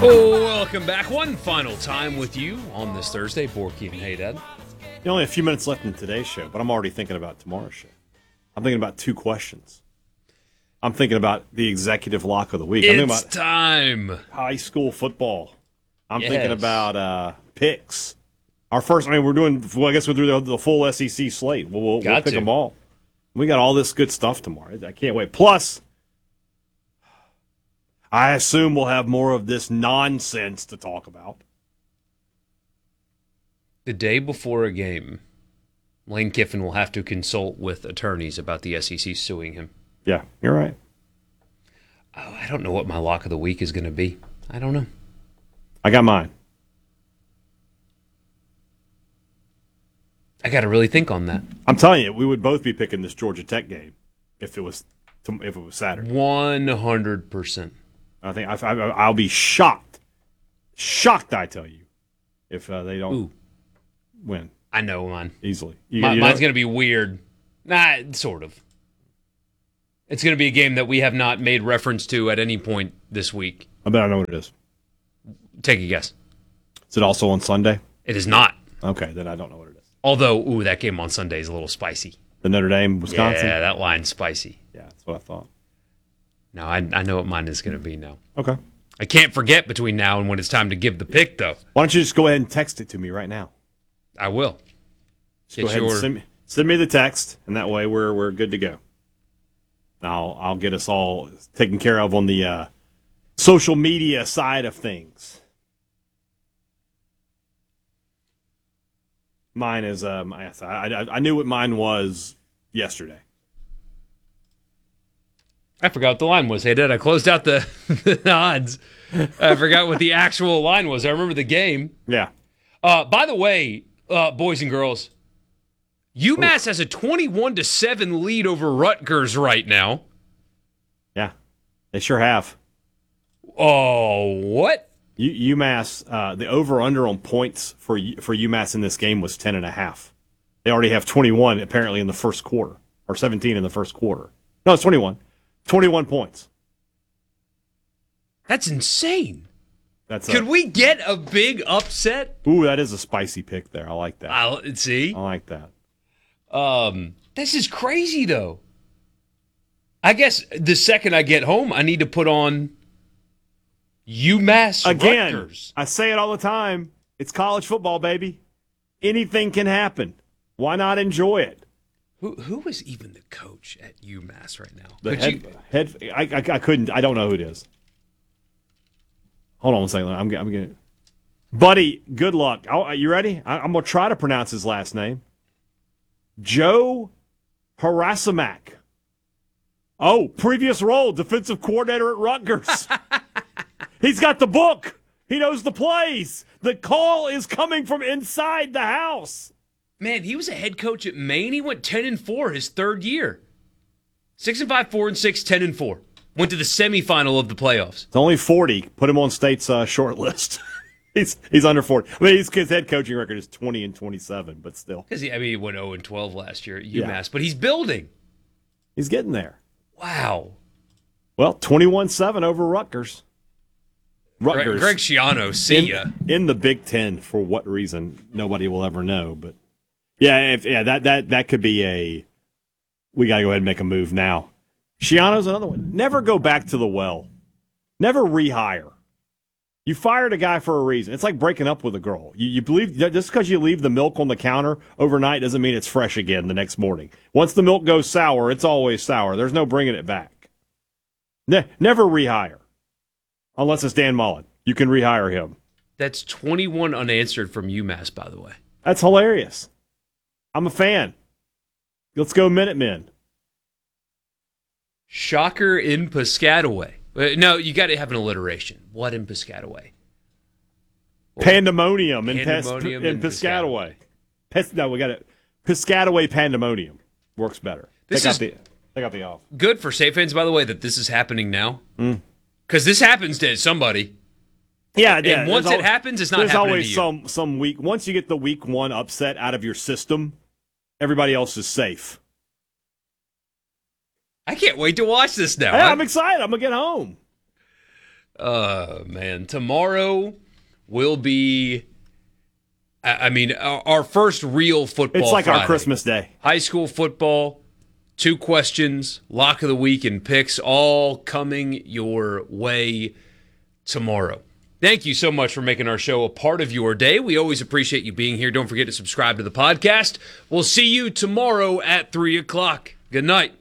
Oh, welcome back one final time with you on this Thursday. Borky and Hey Dad. Only a few minutes left in today's show, but I'm already thinking about tomorrow's show. I'm thinking about two questions. I'm thinking about the executive lock of the week. I'm thinking It's about time. high school football. I'm Yes. thinking about picks. Our first, we're doing, I guess we'll do the full SEC slate. We'll pick them all. We got all this good stuff tomorrow. I can't wait. Plus, I assume we'll have more of this nonsense to talk about. The day before a game, Lane Kiffin will have to consult with attorneys about the SEC suing him. Yeah, you're right. Oh, I don't know what my lock of the week is going to be. I don't know. I got mine. I got to really think on that. I'm telling you, we would both be picking this Georgia Tech game if it was Saturday. 100%. I think I'll be shocked, I tell you, if they don't win. I know mine. Easily. Mine's going to be weird. Nah, sort of. It's going to be a game that we have not made reference to at any point this week. I bet I know what it is. Take a guess. Is it also on Sunday? It is not. Okay, then I don't know what it is. Although, that game on Sunday is a little spicy. The Notre Dame, Wisconsin? Yeah, that line's spicy. Yeah, that's what I thought. No, I know what mine is going to be now. Okay. I can't forget between now and when it's time to give the pick, though. Why don't you just go ahead and text it to me right now? I will. Just go ahead and send me the text, and that way we're good to go. I'll get us all taken care of on the social media side of things. Mine is I knew what mine was yesterday. I forgot what the line was. Hey, Dad, I closed out the odds. I forgot what the actual line was. I remember the game. Yeah. By the way, boys and girls, UMass has a 21-7 lead over Rutgers right now. Yeah, they sure have. Oh, what? UMass, the over-under on points for UMass in this game was 10.5. They already have 21 apparently in the first quarter, or 17 in the first quarter. No, it's 21. 21 points. That's insane. Could we get a big upset? Ooh, that is a spicy pick there. I like that. See? I like that. This is crazy, though. I guess the second I get home, I need to put on UMass Again, Rutgers. I say it all the time. It's college football, baby. Anything can happen. Why not enjoy it? Who is even the coach at UMass right now? I couldn't. I don't know who it is. Hold on a second. I'm getting. Buddy, good luck. You ready? I'm gonna try to pronounce his last name. Joe Harasimak. Oh, previous role, defensive coordinator at Rutgers. He's got the book. He knows the plays. The call is coming from inside the house. Man, he was a head coach at Maine. He went 10-4 his third year. 6-5, 4-6, 10-4. Went to the semifinal of the playoffs. It's only 40. Put him on State's short list. He's under 40. I mean, his head coaching record is 20-27, but still. Because he went 0-12 last year at UMass, but he's building. He's getting there. Wow. Well, 21-7 over Rutgers. Greg Schiano, see ya. In the Big Ten, for what reason, nobody will ever know. But that could be we got to go ahead and make a move now. Schiano's another one. Never go back to the well. Never rehire. You fired a guy for a reason. It's like breaking up with a girl. You believe just because you leave the milk on the counter overnight doesn't mean it's fresh again the next morning. Once the milk goes sour, it's always sour. There's no bringing it back. Never rehire. Unless it's Dan Mullen. You can rehire him. That's 21 unanswered from UMass, by the way. That's hilarious. I'm a fan. Let's go Minutemen. Shocker in Piscataway. No, you got to have an alliteration. What in Piscataway? Pandemonium in Piscataway. No, we got it. Piscataway Pandemonium works better. Take out the off. Good for State fans, by the way, that this is happening now. Because this happens to somebody. Yeah. And once it happens, it's not happening to you. There's always some week. Once you get the week one upset out of your system, everybody else is safe. I can't wait to watch this now. Hey, I'm excited. I'm going to get home. Man, tomorrow will be, our first real football It's like Friday. our Christmas day. High school football, 2 questions, lock of the week, and picks all coming your way tomorrow. Thank you so much for making our show a part of your day. We always appreciate you being here. Don't forget to subscribe to the podcast. We'll see you tomorrow at 3 o'clock. Good night.